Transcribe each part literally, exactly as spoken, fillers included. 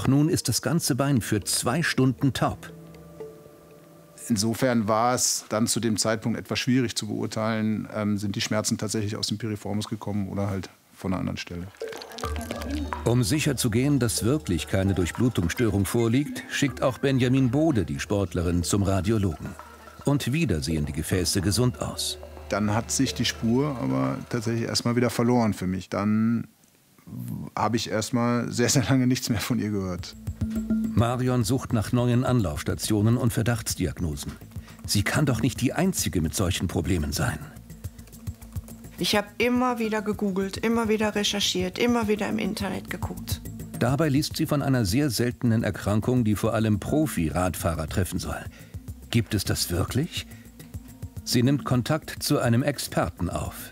Doch nun ist das ganze Bein für zwei Stunden taub. Insofern war es dann zu dem Zeitpunkt etwas schwierig zu beurteilen, ähm, sind die Schmerzen tatsächlich aus dem Piriformis gekommen oder halt von einer anderen Stelle. Um sicherzugehen, dass wirklich keine Durchblutungsstörung vorliegt, schickt auch Benjamin Bode die Sportlerin zum Radiologen. Und wieder sehen die Gefäße gesund aus. Dann hat sich die Spur aber tatsächlich erstmal wieder verloren für mich. Dann habe ich erstmal sehr, sehr lange nichts mehr von ihr gehört. Marion sucht nach neuen Anlaufstationen und Verdachtsdiagnosen. Sie kann doch nicht die Einzige mit solchen Problemen sein. Ich habe immer wieder gegoogelt, immer wieder recherchiert, immer wieder im Internet geguckt. Dabei liest sie von einer sehr seltenen Erkrankung, die vor allem Profi-Radfahrer treffen soll. Gibt es das wirklich? Sie nimmt Kontakt zu einem Experten auf.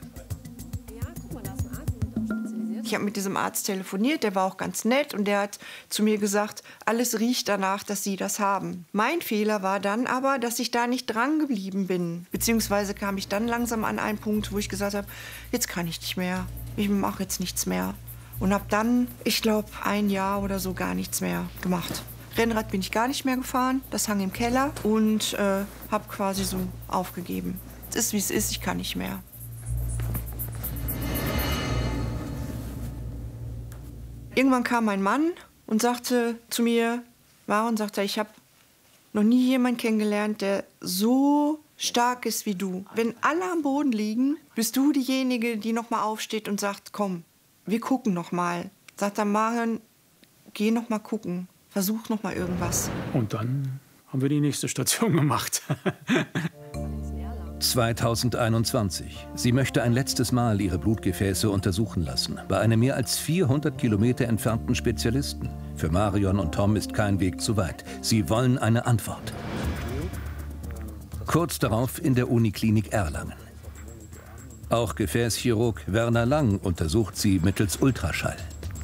Ich habe mit diesem Arzt telefoniert, der war auch ganz nett und der hat zu mir gesagt, alles riecht danach, dass Sie das haben. Mein Fehler war dann aber, dass ich da nicht dran geblieben bin. Beziehungsweise kam ich dann langsam an einen Punkt, wo ich gesagt habe, jetzt kann ich nicht mehr, ich mache jetzt nichts mehr. Und habe dann, ich glaube, ein Jahr oder so gar nichts mehr gemacht. Rennrad bin ich gar nicht mehr gefahren, das hang im Keller und äh, habe quasi so aufgegeben. Es ist, wie es ist, ich kann nicht mehr. Irgendwann kam mein Mann und sagte zu mir, Maren, sagt er, ich habe noch nie jemanden kennengelernt, der so stark ist wie du. Wenn alle am Boden liegen, bist du diejenige, die noch mal aufsteht und sagt, komm, wir gucken noch mal. Sagt er, Maren, geh noch mal gucken, versuch noch mal irgendwas. Und dann haben wir die nächste Station gemacht. zweitausendeinundzwanzig. Sie möchte ein letztes Mal ihre Blutgefäße untersuchen lassen, bei einem mehr als vierhundert Kilometer entfernten Spezialisten. Für Marion und Tom ist kein Weg zu weit. Sie wollen eine Antwort. Kurz darauf in der Uniklinik Erlangen. Auch Gefäßchirurg Werner Lang untersucht sie mittels Ultraschall.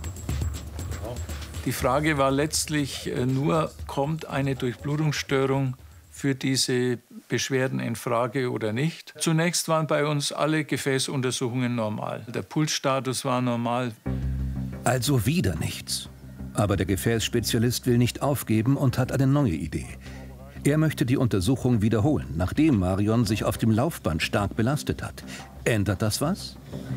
Die Frage war letztlich nur, kommt eine Durchblutungsstörung für diese Beschwerden in Frage oder nicht. Zunächst waren bei uns alle Gefäßuntersuchungen normal. Der Pulsstatus war normal. Also wieder nichts. Aber der Gefäßspezialist will nicht aufgeben und hat eine neue Idee. Er möchte die Untersuchung wiederholen, nachdem Marion sich auf dem Laufband stark belastet hat. Ändert das was?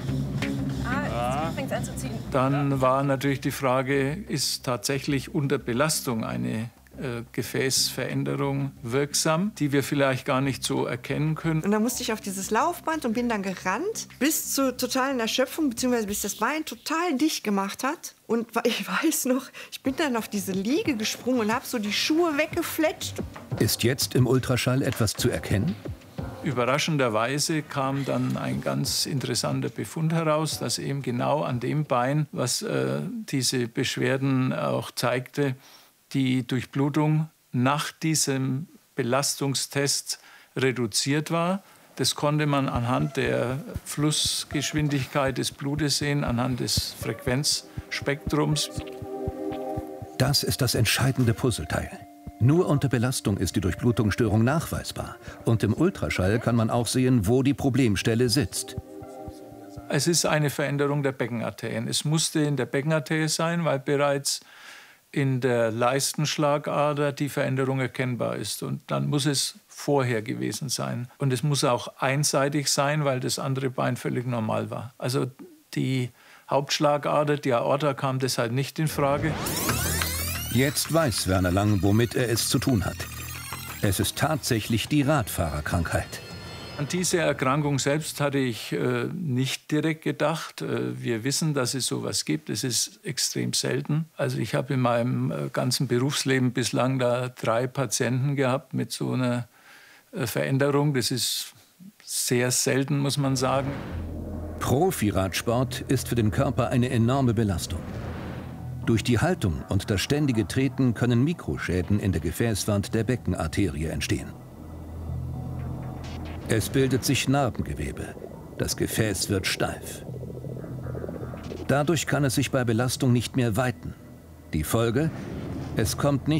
Dann war natürlich die Frage, ist tatsächlich unter Belastung eine äh, Gefäßveränderung wirksam, die wir vielleicht gar nicht so erkennen können. Und dann musste ich auf dieses Laufband und bin dann gerannt bis zur totalen Erschöpfung, beziehungsweise bis das Bein total dicht gemacht hat. Und ich weiß noch, ich bin dann auf diese Liege gesprungen und habe so die Schuhe weggefletscht. Ist jetzt im Ultraschall etwas zu erkennen? Überraschenderweise kam dann ein ganz interessanter Befund heraus, dass eben genau an dem Bein, was äh, diese Beschwerden auch zeigte, die Durchblutung nach diesem Belastungstest reduziert war. Das konnte man anhand der Flussgeschwindigkeit des Blutes sehen, anhand des Frequenzspektrums. Das ist das entscheidende Puzzleteil. Nur unter Belastung ist die Durchblutungsstörung nachweisbar. Und im Ultraschall kann man auch sehen, wo die Problemstelle sitzt. Es ist eine Veränderung der Beckenarterien. Es musste in der Beckenarterie sein, weil bereits in der Leistenschlagader die Veränderung erkennbar ist. Und dann muss es vorher gewesen sein. Und es muss auch einseitig sein, weil das andere Bein völlig normal war. Also die Hauptschlagader, die Aorta, kam deshalb nicht in Frage. Jetzt weiß Werner Lang, womit er es zu tun hat. Es ist tatsächlich die Radfahrerkrankheit. An diese Erkrankung selbst hatte ich äh, nicht direkt gedacht. Äh, wir wissen, dass es sowas gibt. Es ist extrem selten. Also ich habe in meinem äh, ganzen Berufsleben bislang da drei Patienten gehabt mit so einer äh, Veränderung. Das ist sehr selten, muss man sagen. Profiradsport ist für den Körper eine enorme Belastung. Durch die Haltung und das ständige Treten können Mikroschäden in der Gefäßwand der Beckenarterie entstehen. Es bildet sich Narbengewebe. Das Gefäß wird steif. Dadurch kann es sich bei Belastung nicht mehr weiten. Die Folge? Es kommt nicht